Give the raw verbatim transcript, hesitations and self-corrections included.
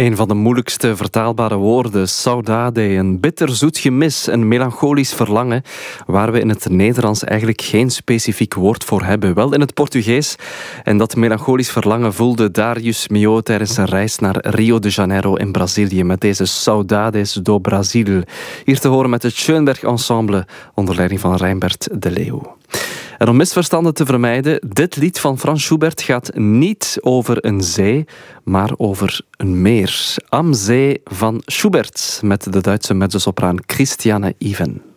Een van de moeilijkste vertaalbare woorden, saudade, een bitterzoet gemis, een melancholisch verlangen, waar we in het Nederlands eigenlijk geen specifiek woord voor hebben. Wel in het Portugees. En dat melancholisch verlangen voelde Darius Milhaud tijdens zijn reis naar Rio de Janeiro in Brazilië met deze Saudades do Brasil. Hier te horen met het Schoenberg Ensemble onder leiding van Reinbert de Leeuw. En om misverstanden te vermijden, dit lied van Franz Schubert gaat niet over een zee, maar over een meer. Am Zee van Schubert met de Duitse mezzosopraan Christiane Iven.